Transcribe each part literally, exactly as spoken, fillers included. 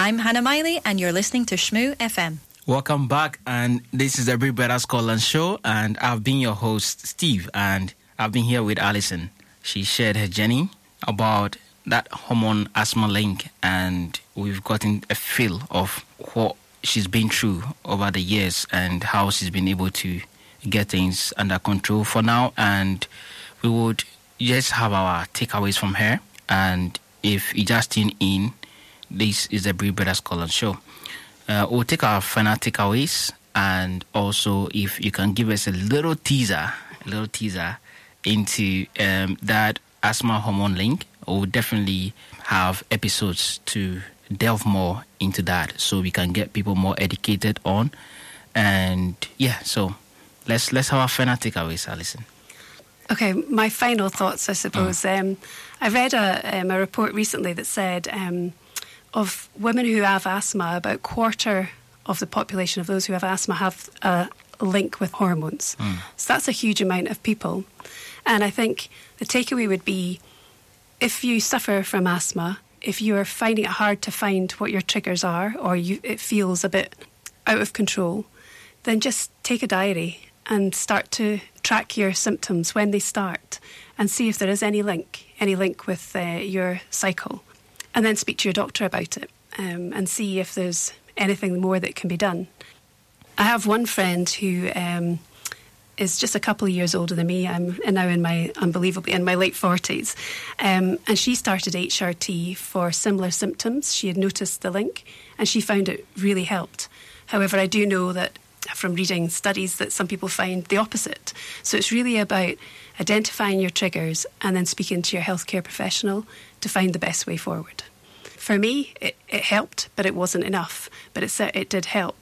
I'm Hannah Miley, and you're listening to Shmoo F M. Welcome back, and this is the Big Brother Scotland show, and I've been your host, Steve, and I've been here with Alison. She shared her journey about that hormone asthma link, and we've gotten a feel of what she's been through over the years and how she's been able to get things under control for now. And we would just have our takeaways from her. And if you just tune in, this is the Big Brother Scotland show. Uh, we'll take our final takeaways, and also if you can give us a little teaser, a little teaser into um, that asthma hormone link, we'll definitely have episodes to delve more into that, so we can get people more educated on. And yeah, so let's let's have our final takeaways, Alison. Okay, my final thoughts, I suppose. Mm. Um, I read a, um, a report recently that said um, of women who have asthma, about a quarter of the population of those who have asthma have a link with hormones. Mm. So that's a huge amount of people. And I think the takeaway would be, if you suffer from asthma, if you are finding it hard to find what your triggers are, or you, it feels a bit out of control, then just take a diary and start to track your symptoms when they start, and see if there is any link, any link with uh, your cycle. And then speak to your doctor about it, um, and see if there's anything more that can be done. I have one friend who um, is just a couple of years older than me. I'm now in my, unbelievably, in my late forties. Um, and she started H R T for similar symptoms. She had noticed the link, and she found it really helped. However, I do know that from reading studies that some people find the opposite. So it's really about identifying your triggers and then speaking to your healthcare professional to find the best way forward. For me, it, it helped, but it wasn't enough. But it, it did help.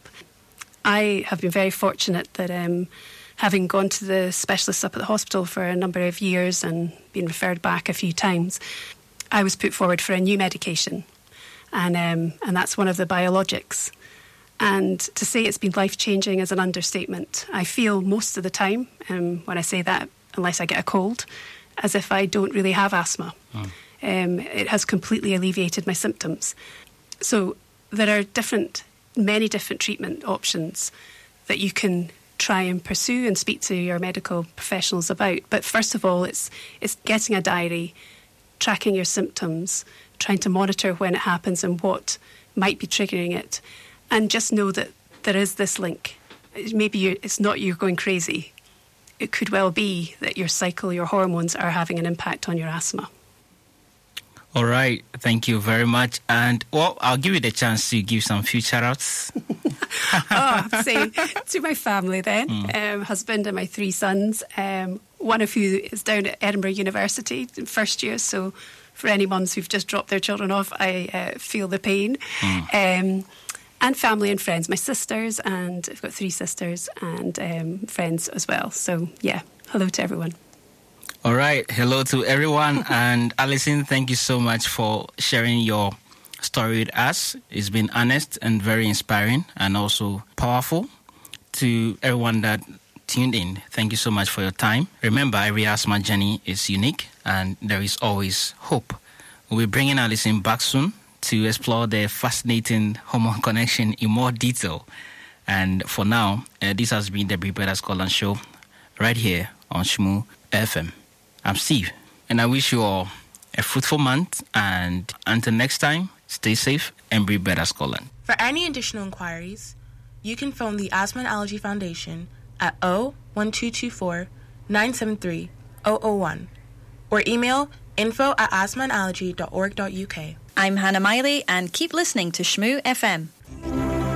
I have been very fortunate that um, having gone to the specialists up at the hospital for a number of years and been referred back a few times, I was put forward for a new medication. And, um, and that's one of the biologics. And to say it's been life-changing is an understatement. I feel most of the time, um, when I say that, unless I get a cold, as if I don't really have asthma. Oh. Um, it has completely alleviated my symptoms. So there are different, many different treatment options that you can try and pursue and speak to your medical professionals about. But first of all, it's it's getting a diary, tracking your symptoms, trying to monitor when it happens and what might be triggering it. And just know that there is this link. Maybe you're, it's not you're going crazy. It could well be that your cycle, your hormones are having an impact on your asthma. All right. Thank you very much. And, well, I'll give you the chance to give some few shout-outs. oh, say to my family then, mm. um, husband and my three sons, um, one of who is down at Edinburgh University in first year. So for any mums who've just dropped their children off, I uh, feel the pain. Mm. Um And family and friends, my sisters, and I've got three sisters and um, friends as well. So, yeah, hello to everyone. All right, hello to everyone. And Alison, thank you so much for sharing your story with us. It's been honest and very inspiring and also powerful. To everyone that tuned in, thank you so much for your time. Remember, every asthma journey is unique and there is always hope. We'll be bringing Alison back soon to explore the fascinating hormone connection in more detail. And for now, uh, this has been the Big Brother Scotland show right here on Shmoo F M. I'm Steve, and I wish you all a fruitful month. And until next time, stay safe and Big Brother Scotland. For any additional inquiries, you can phone the Asthma and Allergy Foundation at zero one two two four nine seven three zero zero one or email info at asthma and allergy dot org dot U K. I'm Hannah Miley, and keep listening to Shmoo F M.